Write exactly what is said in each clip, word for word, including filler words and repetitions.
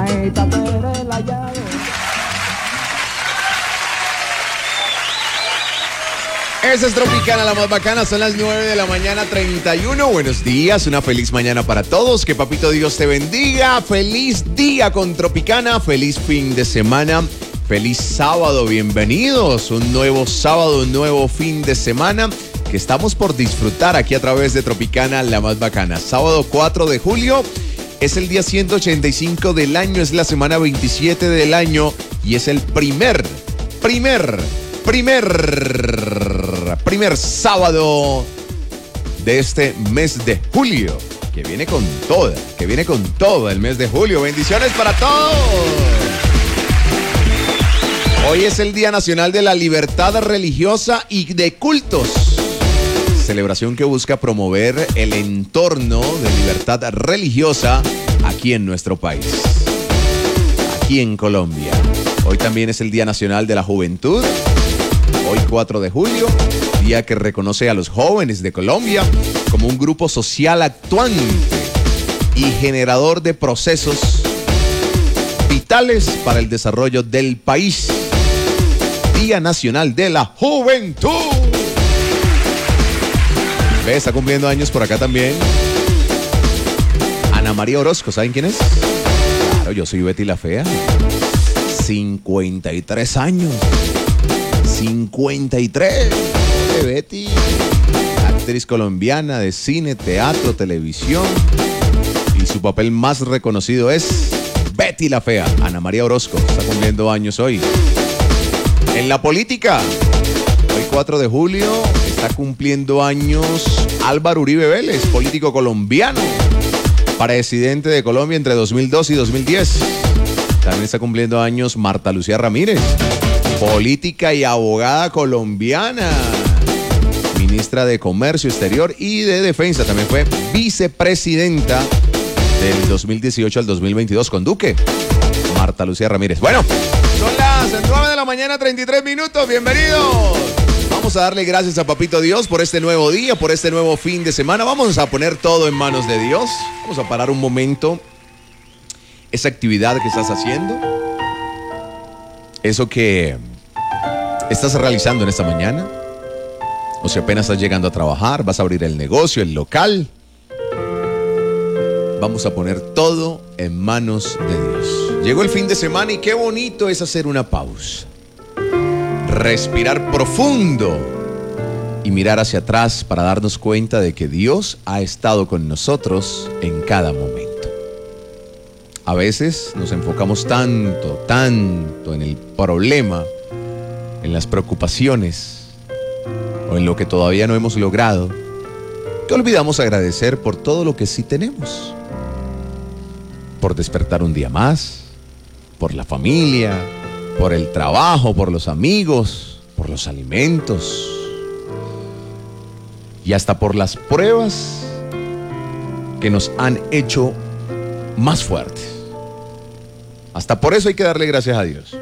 mamita, tú eres la llave. Esa es Tropicana, la más bacana. Son las nueve de la mañana, treinta y uno. Buenos días, una feliz mañana para todos. Que papito Dios te bendiga. Feliz día con Tropicana. Feliz fin de semana. Feliz sábado. Bienvenidos. Un nuevo sábado, un nuevo fin de semana que estamos por disfrutar aquí a través de Tropicana, la más bacana. Sábado cuatro de julio. Es el día ciento ochenta y cinco del año. Es la semana veintisiete del año. Y es el primer, primer, primer... primer sábado de este mes de julio, que viene con toda, que viene con todo el mes de julio. Bendiciones para todos. Hoy es el Día Nacional de la Libertad Religiosa y de Cultos, celebración que busca promover el entorno de libertad religiosa aquí en nuestro país, aquí en Colombia. Hoy también es el Día Nacional de la Juventud. Hoy cuatro de julio, día que reconoce a los jóvenes de Colombia como un grupo social actuante y generador de procesos vitales para el desarrollo del país. Día Nacional de la Juventud. ¿Ve? Está cumpliendo años por acá también Ana María Orozco. ¿Saben quién es? Claro, yo soy Betty la Fea. cincuenta y tres años. cincuenta y tres. De Betty, actriz colombiana de cine, teatro, televisión. Y su papel más reconocido es Betty la Fea. Ana María Orozco está cumpliendo años hoy. En la política, hoy cuatro de julio, está cumpliendo años Álvaro Uribe Vélez, político colombiano, presidente de Colombia entre dos mil dos y dos mil diez. También está cumpliendo años Marta Lucía Ramírez, política y abogada colombiana, ministra de Comercio Exterior y de Defensa. También fue vicepresidenta del dos mil dieciocho al dos mil veintidós con Duque, Marta Lucía Ramírez. Bueno, son las nueve de la mañana, treinta y tres minutos. Bienvenidos. Vamos a darle gracias a Papito Dios por este nuevo día, por este nuevo fin de semana. Vamos a poner todo en manos de Dios. Vamos a parar un momento esa actividad que estás haciendo, eso que estás realizando en esta mañana, o si apenas estás llegando a trabajar, vas a abrir el negocio, el local. Vamos a poner todo en manos de Dios. Llegó el fin de semana y qué bonito es hacer una pausa, respirar profundo y mirar hacia atrás para darnos cuenta de que Dios ha estado con nosotros en cada momento. A veces nos enfocamos tanto, tanto en el problema, en las preocupaciones o en lo que todavía no hemos logrado, que olvidamos agradecer por todo lo que sí tenemos. Por despertar un día más, por la familia, por el trabajo, por los amigos, por los alimentos y hasta por las pruebas que nos han hecho más fuertes. Hasta por eso hay que darle gracias a Dios.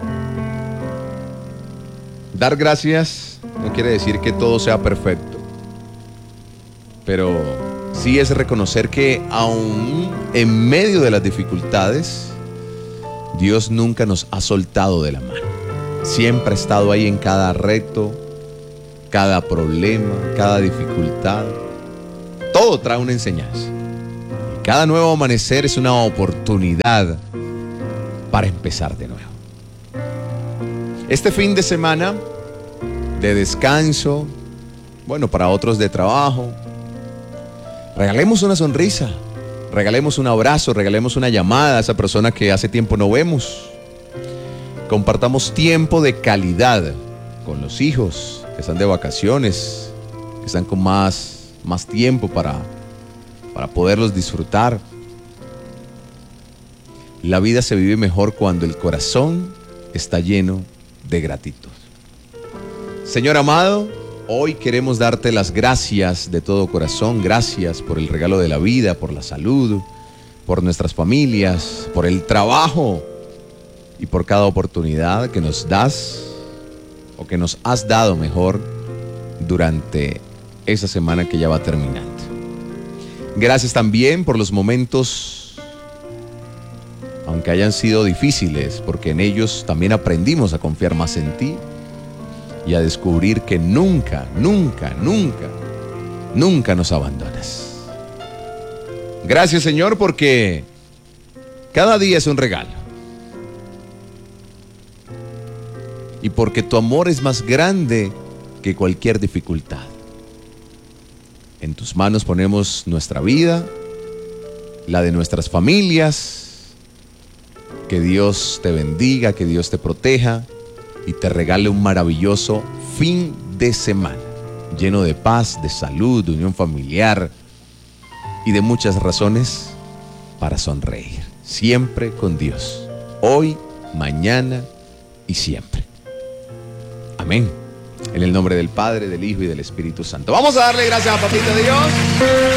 Dar gracias no quiere decir que todo sea perfecto, pero sí es reconocer que aún en medio de las dificultades, Dios nunca nos ha soltado de la mano. Siempre ha estado ahí en cada reto, cada problema, cada dificultad. Todo trae una enseñanza. Y cada nuevo amanecer es una oportunidad para empezar de nuevo. Este fin de semana de descanso, bueno, para otros de trabajo, regalemos una sonrisa, regalemos un abrazo, regalemos una llamada a esa persona que hace tiempo no vemos. Compartamos tiempo de calidad con los hijos que están de vacaciones, que están con más, más tiempo para, para poderlos disfrutar. La vida se vive mejor cuando el corazón está lleno de gratitud. Señor amado, hoy queremos darte las gracias de todo corazón. Gracias por el regalo de la vida, por la salud, por nuestras familias, por el trabajo y por cada oportunidad que nos das o que nos has dado mejor durante esa semana que ya va terminando. Gracias también por los momentos aunque hayan sido difíciles, porque en ellos también aprendimos a confiar más en ti y a descubrir que nunca, nunca, nunca, nunca nos abandonas. Gracias, Señor, porque cada día es un regalo. Y porque tu amor es más grande que cualquier dificultad. En tus manos ponemos nuestra vida, la de nuestras familias. Que Dios te bendiga, que Dios te proteja y te regale un maravilloso fin de semana, lleno de paz, de salud, de unión familiar y de muchas razones para sonreír. Siempre con Dios, hoy, mañana y siempre. Amén. En el nombre del Padre, del Hijo y del Espíritu Santo. Vamos a darle gracias a Papito Dios.